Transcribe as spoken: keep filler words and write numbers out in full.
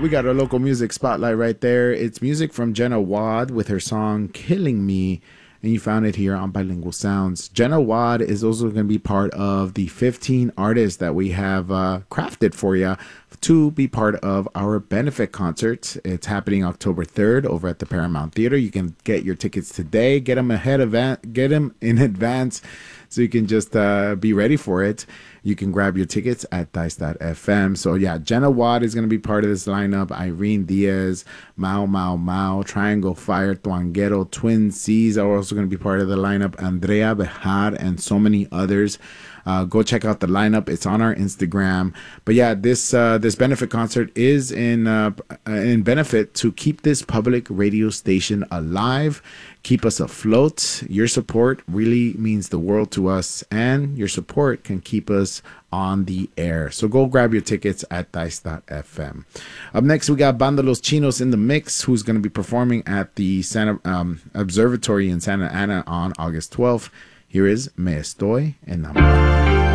We got our local music spotlight right there. It's music from Jenna Wad with her song Killing Me, and you found it here on Bilingual Sounds. Jenna Wad is also going to be part of the fifteen artists that we have uh, crafted for you to be part of our benefit concert. It's happening October third over at the Paramount Theater. You can get your tickets today. Get them ahead of get them in advance so you can just uh, be ready for it. You can grab your tickets at dice dot f m. So yeah, Jenna Watt is going to be part of this lineup. Irene Diaz, Mao Mao Mao, Triangle Fire, Tuanguero, Twin Seas are also going to be part of the lineup. Andrea Bejar and so many others. Uh, go check out the lineup. It's on our Instagram. But yeah, this uh, this benefit concert is in uh, in benefit to keep this public radio station alive, keep us afloat. Your support really means the world to us, and your support can keep us on the air. So go grab your tickets at dice dot f m. Up next, we got Banda Los Chinos in the mix, who's going to be performing at the Santa um, Observatory in Santa Ana on August twelfth. Here is Me Estoy Enamorando.